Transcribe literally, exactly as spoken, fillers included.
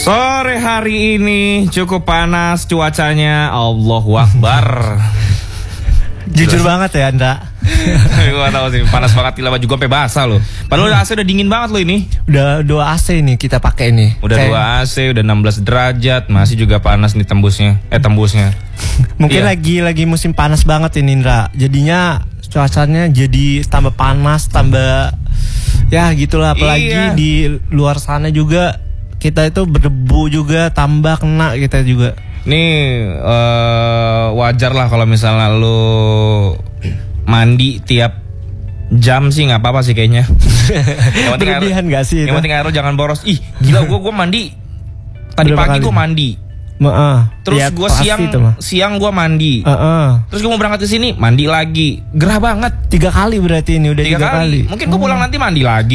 Sore hari ini cukup panas cuacanya, Allahu Akbar. Jujur banget ya Andra. Gua tahu sih panas banget, gila baju gue sampai basah loh. Padahal udah A C udah dingin banget loh ini. Udah dua A C nih kita pakai nih. Udah Kayak... dua A C, udah enam belas derajat, masih juga panas nih tembusnya. Eh tembusnya. Mungkin iya. lagi lagi musim panas banget ini Indra. Jadinya cuacanya jadi tambah panas, tambah ya gitulah. Apalagi iya. di luar sana juga kita itu berdebu juga, tambah kena kita juga. Nih uh, wajar lah kalau misalnya lu mandi tiap jam sih nggak apa-apa sih kayaknya. Yang penting Berlebihan air, gak sih itu? Yang penting air lu jangan boros. Ih gila, gue gue mandi tadi Berapa pagi kali? gue mandi. Uh, Terus ya, gue siang siang gue mandi. Uh, uh. Terus gue mau berangkat ke sini mandi lagi. Gerah banget. Tiga kali berarti ini udah tiga, tiga kali. kali. Mungkin gue pulang oh. nanti mandi lagi.